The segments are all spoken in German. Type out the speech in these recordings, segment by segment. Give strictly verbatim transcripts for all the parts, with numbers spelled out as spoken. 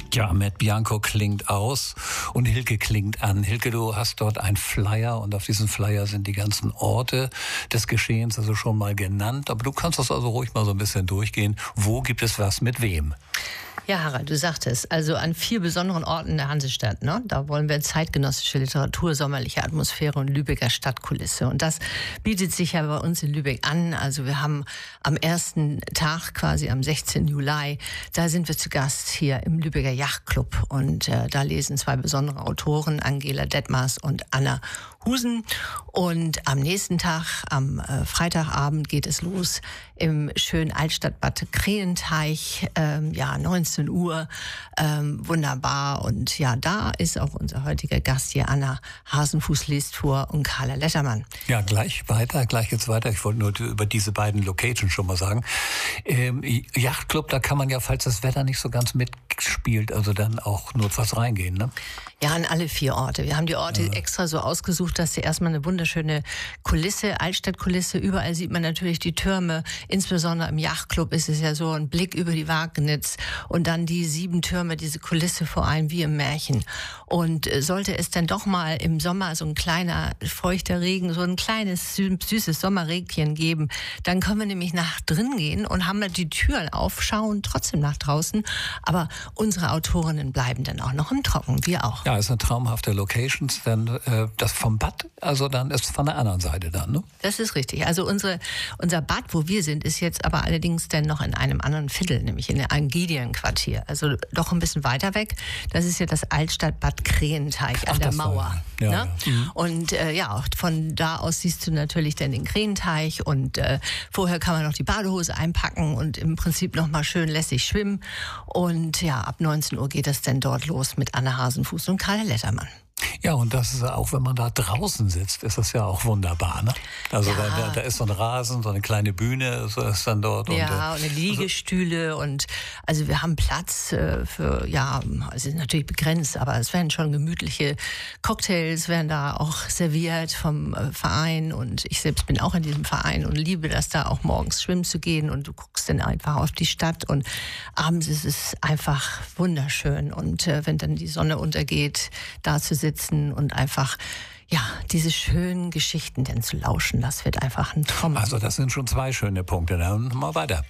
Ja, Matt Bianco klingt aus und Hilke klingt an. Hilke, du hast dort einen Flyer und auf diesem Flyer sind die ganzen Orte des Geschehens also schon mal genannt. Aber du kannst das also ruhig mal so ein bisschen durchgehen. Wo gibt es was mit wem? Ja, Harald, du sagtest, also an vier besonderen Orten der Hansestadt, ne? Da wollen wir zeitgenössische Literatur, sommerliche Atmosphäre und Lübecker Stadtkulisse. Und das bietet sich ja bei uns in Lübeck an. Also wir haben am ersten Tag, quasi am sechzehnten Juli, da sind wir zu Gast hier im Lübecker Yachtclub. Und äh, da lesen zwei besondere Autoren, Angela Detmers und Anna Husen. Und am nächsten Tag, am äh, Freitagabend, geht es los im schönen Altstadtbad Krähenteich, ähm, ja, neunzehn Uhr, ähm, wunderbar. Und ja, da ist auch unser heutiger Gast hier, Anna Hasenfuß liest vor und Carla Lettermann. Ja, gleich weiter, gleich jetzt weiter. Ich wollte nur über diese beiden Locations schon mal sagen. Ähm, Yachtclub, da kann man ja, falls das Wetter nicht so ganz mitspielt, also dann auch notfalls reingehen, ne? Ja, an alle vier Orte. Wir haben die Orte ja extra so ausgesucht, dass sie erstmal eine wunderschöne Kulisse, Altstadtkulisse, überall sieht man natürlich die Türme, insbesondere im Yachtclub ist es ja so ein Blick über die Wagnitz und dann die sieben Türme, diese Kulisse vor allem wie im Märchen. Und sollte es dann doch mal im Sommer so ein kleiner feuchter Regen, so ein kleines süßes Sommerregchen geben, dann können wir nämlich nach drin gehen und haben die Türen auf, schauen trotzdem nach draußen, aber unsere Autorinnen bleiben dann auch noch im Trocken, wir auch. Ja, ist eine traumhafte Locations, denn äh, das vom Bad, also dann ist von der anderen Seite dann, ne? Das ist richtig. Also unsere, unser Bad, wo wir sind, ist jetzt aber allerdings dann noch in einem anderen Viertel, nämlich in einem Gideon-Quartier. Also doch ein bisschen weiter weg. Das ist ja das Altstadtbad Krähenteich an Ach, der Mauer. War, ja, ne? ja. Mhm. Und äh, ja, von da aus siehst du natürlich dann den Krähenteich und äh, vorher kann man noch die Badehose einpacken und im Prinzip noch mal schön lässig schwimmen. Und ja, ab neunzehn Uhr geht es dann dort los mit Anna Hasenfuß und Carla Lettermann. Ja, und das ist auch, wenn man da draußen sitzt, ist das ja auch wunderbar, ne? Also ja. da, da ist so ein Rasen, so eine kleine Bühne, so ist dann dort. Ja, und, und eine Liegestühle und also wir haben Platz äh, für, ja, es ist natürlich begrenzt, aber es werden schon gemütliche Cocktails, werden da auch serviert vom äh, Verein und ich selbst bin auch in diesem Verein und liebe das da auch morgens schwimmen zu gehen und du guckst dann einfach auf die Stadt und abends ist es einfach wunderschön und äh, wenn dann die Sonne untergeht, da zu sitzen und einfach, ja, diese schönen Geschichten denn zu lauschen, das wird einfach ein Traum. Also das sind schon zwei schöne Punkte, dann mal weiter.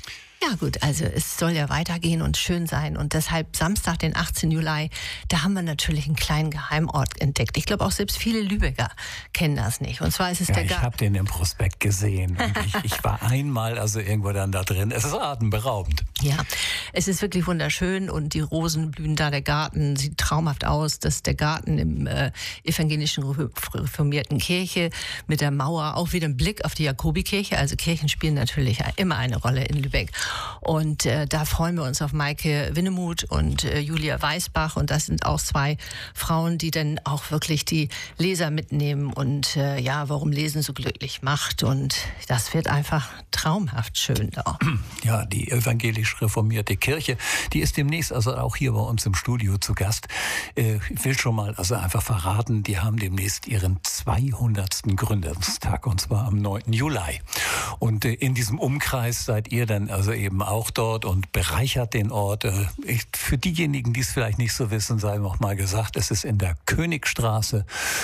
Ja gut, also es soll ja weitergehen und schön sein und deshalb Samstag, den achtzehnten Juli, da haben wir natürlich einen kleinen Geheimort entdeckt. Ich glaube auch selbst viele Lübecker kennen das nicht. Und zwar ist es ja, der ich habe den im Prospekt gesehen und ich, ich war einmal also irgendwo dann da drin. Es ist atemberaubend. Ja, es ist wirklich wunderschön und die Rosen blühen da, der Garten sieht traumhaft aus. Das ist der Garten im äh, evangelischen reformierten Kirche mit der Mauer, auch wieder ein Blick auf die Jakobikirche. Also Kirchen spielen natürlich immer eine Rolle in Lübeck. Und äh, da freuen wir uns auf Maike Winnemuth und äh, Julia Weißbach. Und das sind auch zwei Frauen, die dann auch wirklich die Leser mitnehmen. Und äh, ja, warum Lesen so glücklich macht. Und das wird einfach traumhaft schön da. Ja, die evangelisch reformierte Kirche, die ist demnächst also auch hier bei uns im Studio zu Gast. Äh, ich will schon mal also einfach verraten, die haben demnächst ihren zweihundertsten Gründungstag. Und zwar am neunten Juli. Und äh, in diesem Umkreis seid ihr dann also eben auch dort und bereichert den Ort. Ich, für diejenigen, die es vielleicht nicht so wissen, sei noch mal gesagt, es ist in der Königstraße,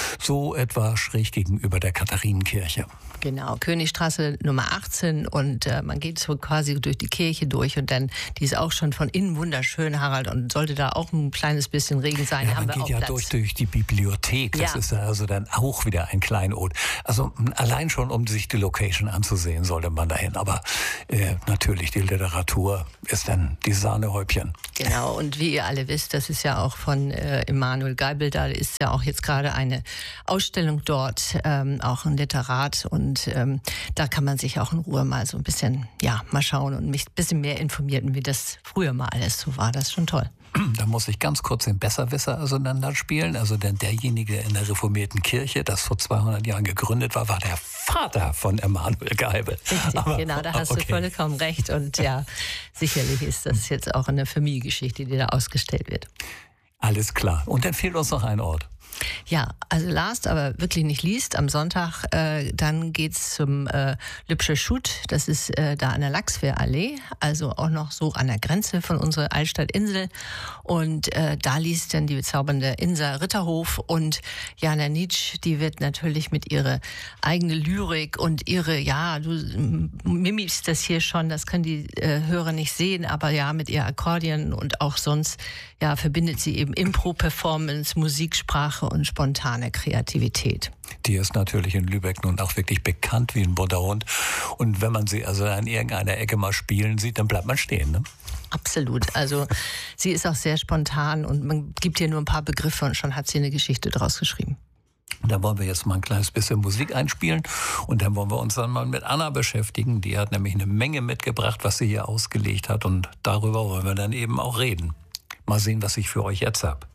so etwa schräg gegenüber der Katharinenkirche. Genau, Königstraße Nummer achtzehn und äh, man geht so quasi durch die Kirche durch und dann, die ist auch schon von innen wunderschön, Harald, und sollte da auch ein kleines bisschen Regen sein, ja, haben man wir geht auch ja Platz. durch, durch die Bibliothek, das ja. ist ja also dann auch wieder ein Kleinod. Also allein schon, um sich die Location anzusehen, sollte man dahin, aber äh, natürlich die Literatur ist dann die Sahnehäubchen. Genau, und wie ihr alle wisst, das ist ja auch von äh, Emanuel Geibel, da ist ja auch jetzt gerade eine Ausstellung dort, ähm, auch ein Literat und ähm, da kann man sich auch in Ruhe mal so ein bisschen, ja, mal schauen und mich ein bisschen mehr informieren, wie das früher mal alles so war. Das ist schon toll. Da muss ich ganz kurz den Besserwisser auseinander spielen. Also denn derjenige in der reformierten Kirche, das vor zweihundert Jahren gegründet war, war der Vater von Emanuel Geibel. Richtig, Aber, genau, da hast okay. du vollkommen recht. Und ja, sicherlich ist das jetzt auch eine Familiengeschichte, die da ausgestellt wird. Alles klar. Und dann fehlt uns noch ein Ort. Ja, also last, aber wirklich nicht least, am Sonntag, äh, dann geht's zum äh, Lübscher Schut. Das ist äh, da an der Lachsfährallee, also auch noch so an der Grenze von unserer Altstadtinsel. Und äh, da liest dann die bezaubernde Insa Ritterhof und Jana Nitsch, die wird natürlich mit ihrer eigenen Lyrik und ihre, ja, du mimikst das hier schon, das können die äh, Hörer nicht sehen, aber ja, mit ihr Akkordeon und auch sonst, ja, verbindet sie eben Impro-Performance, Musiksprache und spontane Kreativität. Die ist natürlich in Lübeck nun auch wirklich bekannt wie ein bunter Hund. Und wenn man sie also an irgendeiner Ecke mal spielen sieht, dann bleibt man stehen, ne? Absolut. Also sie ist auch sehr spontan und man gibt ihr nur ein paar Begriffe und schon hat sie eine Geschichte draus geschrieben. Da wollen wir jetzt mal ein kleines bisschen Musik einspielen und dann wollen wir uns dann mal mit Anna beschäftigen. Die hat nämlich eine Menge mitgebracht, was sie hier ausgelegt hat und darüber wollen wir dann eben auch reden. Mal sehen, was ich für euch jetzt habe.